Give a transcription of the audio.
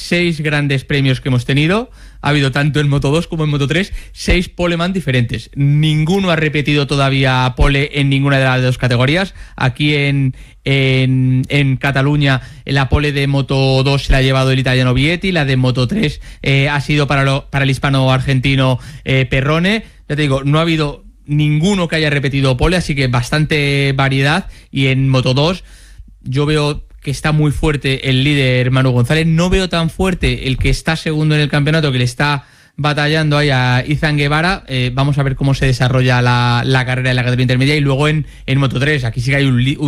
6 grandes premios que hemos tenido, ha habido tanto en Moto 2 como en Moto 3, 6 poleman diferentes. Ninguno ha repetido todavía pole en ninguna de las dos categorías. Aquí en Cataluña la pole de Moto 2 se la ha llevado el italiano Vietti, la de Moto 3 ha sido para el hispano-argentino Perrone. Ya te digo, no ha habido ninguno que haya repetido pole, así que bastante variedad. Y en Moto 2 yo veo que está muy fuerte el líder Manu González, no veo tan fuerte el que está segundo en el campeonato, que le está batallando ahí a Izan Guevara. Vamos a ver cómo se desarrolla la carrera en la categoría intermedia. Y luego en Moto 3, aquí sí que hay un